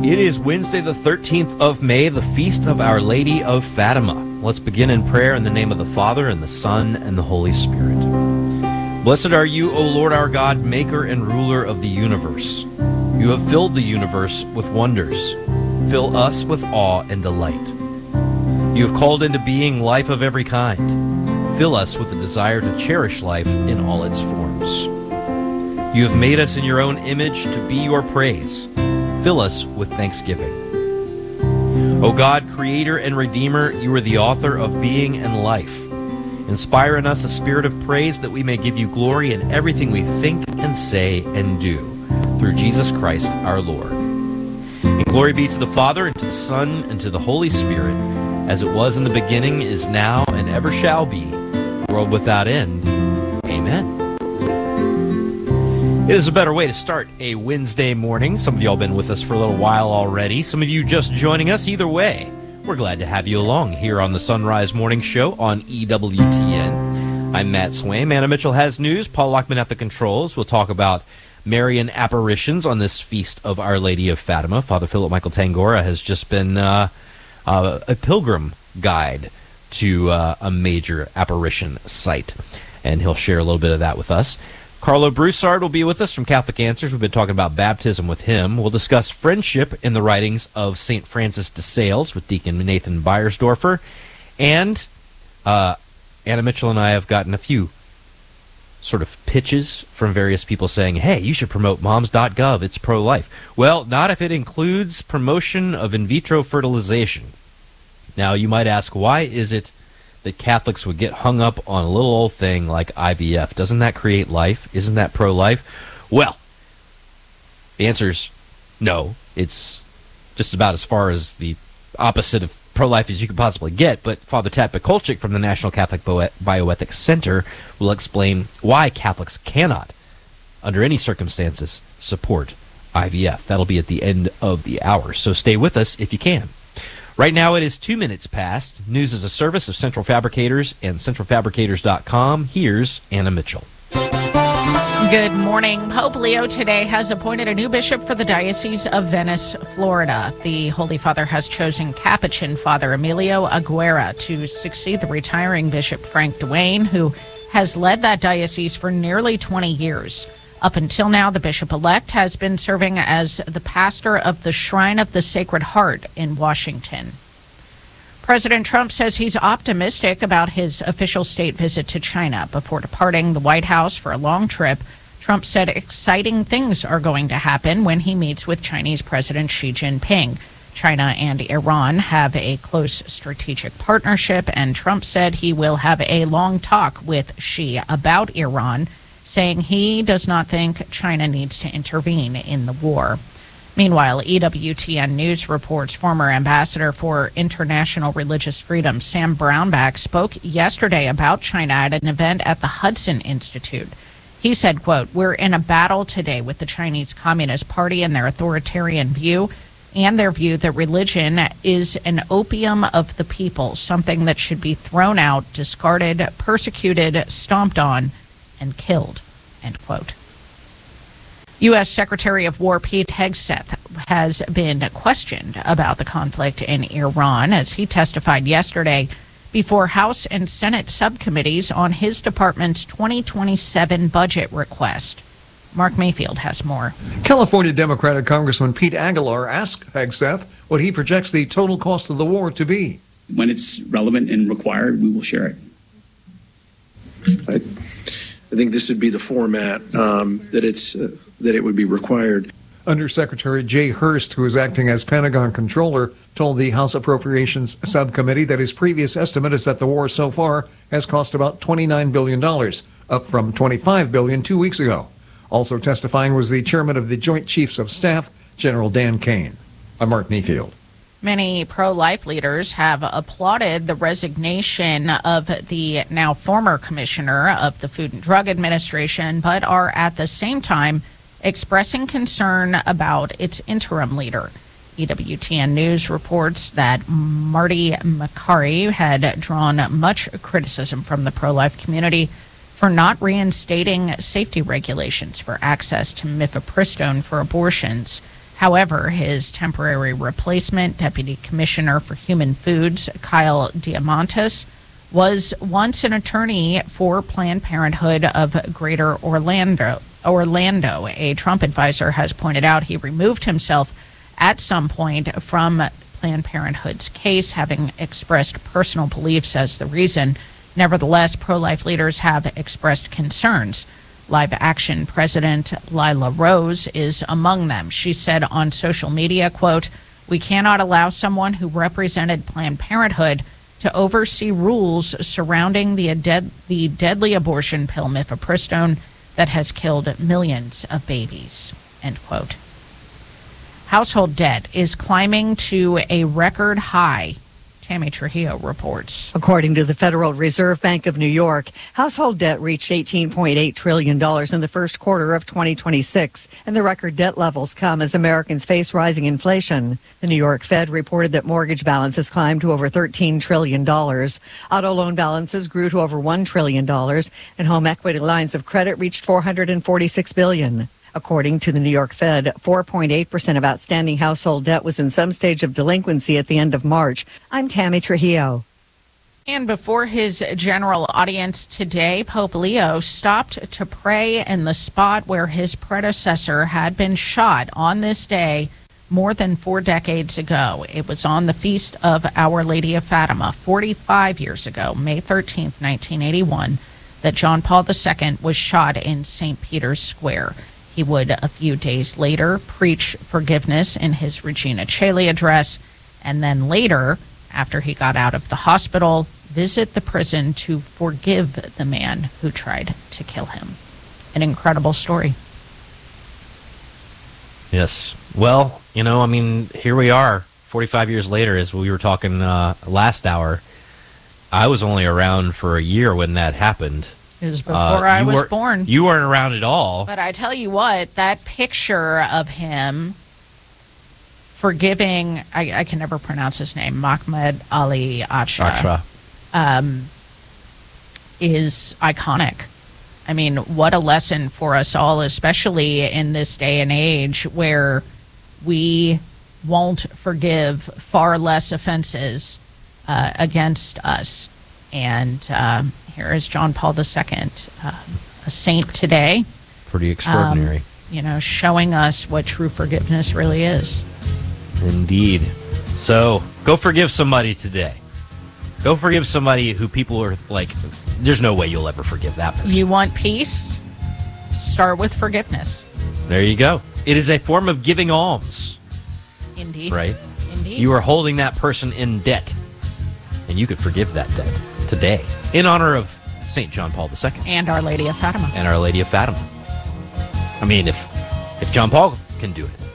It is Wednesday, the 13th of May, the Feast of Our Lady of Fatima. Let's begin in prayer in the name of the Father, and the Son, and the Holy Spirit. Blessed are you, O Lord our God, maker and ruler of the universe. You have filled the universe with wonders. Fill us with awe and delight. You have called into being life of every kind. Fill us with the desire to cherish life in all its forms. You have made us in your own image to be your praise. Fill us with thanksgiving. O God, creator and redeemer, you are the author of being and life. Inspire in us a spirit of praise that we may give you glory in everything we think and say and do. Through Jesus Christ our Lord. And glory be to the Father, and to the Son, and to the Holy Spirit, as it was in the beginning, is now, and ever shall be, world without end. Amen. It is a better way to start a Wednesday morning. Some of y'all been with us for a little while already. Some of you just joining us. Either way, we're glad to have you along here on the Sunrise Morning Show on EWTN. I'm Matt Swaim. Anna Mitchell has news. Paul Lockman at the controls. We'll talk about Marian apparitions on this Feast of Our Lady of Fatima. Father Philip Michael Tangora has just been a pilgrim guide to a major apparition site, and he'll share a little bit of that with us. Carlo Broussard will be with us from Catholic Answers. We've been talking about baptism with him. We'll discuss friendship in the writings of St. Francis de Sales with Deacon Nathan Beiersdorfer. And Anna Mitchell and I have gotten a few sort of pitches from various people saying, hey, you should promote moms.gov. It's pro-life. Well, not if it includes promotion of in vitro fertilization. Now, you might ask, why is it that Catholics would get hung up on a little old thing like IVF? Doesn't that create life? Isn't that pro-life? Well, the answer's no. It's just about as far as the opposite of pro-life as you could possibly get. But Father Tat Bikolchik from the National Catholic Bioethics Center will explain why Catholics cannot, under any circumstances, support IVF. That'll be at the end of the hour. So stay with us if you can. Right now it is 2 minutes past. News is a service of Central Fabricators and centralfabricators.com. Here's Anna Mitchell. Good morning. Pope Leo today has appointed a new bishop for the Diocese of Venice, Florida. The Holy Father has chosen Capuchin Father Emilio Aguera to succeed the retiring Bishop Frank Duane, who has led that diocese for nearly 20 years. Up until now, the bishop-elect has been serving as the pastor of the Shrine of the Sacred Heart in Washington. President Trump says he's optimistic about his official state visit to China. Before departing the White House for a long trip, Trump said exciting things are going to happen when he meets with Chinese President Xi Jinping. China and Iran have a close strategic partnership, and Trump said he will have a long talk with Xi about Iran, saying he does not think China needs to intervene in the war. Meanwhile, EWTN News reports former Ambassador for International Religious Freedom Sam Brownback spoke yesterday about China at an event at the Hudson Institute. He said, quote, "We're in a battle today with the Chinese Communist Party and their authoritarian view, and their view that religion is an opium of the people, something that should be thrown out, discarded, persecuted, stomped on, and killed," end quote. U.S. Secretary of War Pete Hegseth has been questioned about the conflict in Iran as he testified yesterday before House and Senate subcommittees on his department's 2027 budget request. Mark Mayfield has more. California Democratic Congressman Pete Aguilar asked Hegseth what he projects the total cost of the war to be. When it's relevant and required, we will share it. I think this would be the format that it would be required. Undersecretary Jay Hurst, who is acting as Pentagon controller, told the House Appropriations Subcommittee that his previous estimate is that the war so far has cost about $29 billion, up from $25 billion 2 weeks ago. Also testifying was the chairman of the Joint Chiefs of Staff, General Dan Kane. I'm Mark Mayfield. Many pro-life leaders have applauded the resignation of the now former commissioner of the Food and Drug Administration, but are at the same time expressing concern about its interim leader. EWTN News reports that Marty Makary had drawn much criticism from the pro-life community for not reinstating safety regulations for access to mifepristone for abortions. However, his temporary replacement, Deputy Commissioner for Human Foods, Kyle Diamantis, was once an attorney for Planned Parenthood of Greater Orlando. A Trump advisor has pointed out he removed himself at some point from Planned Parenthood's case, having expressed personal beliefs as the reason. Nevertheless, pro-life leaders have expressed concerns. Live Action President Lila Rose is among them. She said on social media, quote, "We cannot allow someone who represented Planned Parenthood to oversee rules surrounding the deadly abortion pill mifepristone that has killed millions of babies," end quote. Household debt is climbing to a record high. Tammy Trujillo reports. According to the Federal Reserve Bank of New York, household debt reached $18.8 trillion in the first quarter of 2026, and the record debt levels come as Americans face rising inflation. The New York Fed reported that mortgage balances climbed to over $13 trillion. Auto loan balances grew to over $1 trillion, and home equity lines of credit reached $446 billion. According to the New York Fed, 4.8% of outstanding household debt was in some stage of delinquency at the end of March. I'm Tammy Trujillo. And before his general audience today, Pope Leo stopped to pray in the spot where his predecessor had been shot on this day more than 4 decades ago. It was on the feast of Our Lady of Fatima, 45 years ago, May 13th, 1981, that John Paul II was shot in St. Peter's Square. He would, a few days later, preach forgiveness in his Regina Coeli address, and then later, after he got out of the hospital, visit the prison to forgive the man who tried to kill him. An incredible story. Yes. Well, here we are, 45 years later, as we were talking last hour. I was only around for a year when that happened. It was before I was born. You weren't around at all. But I tell you what, that picture of him forgiving, I can never pronounce his name, Mahmoud Ali Atra, is iconic. I mean, what a lesson for us all, especially in this day and age where we won't forgive far less offenses against us. And here is John Paul II, a saint today. Pretty extraordinary. Showing us what true forgiveness really is. Indeed. So, go forgive somebody today. Go forgive somebody who people are like, there's no way you'll ever forgive that person. You want peace? Start with forgiveness. There you go. It is a form of giving alms. Indeed. Right? Indeed. You are holding that person in debt, and you could forgive that debt today in honor of St. John Paul II. And Our Lady of Fatima. And Our Lady of Fatima. I mean, if John Paul can do it,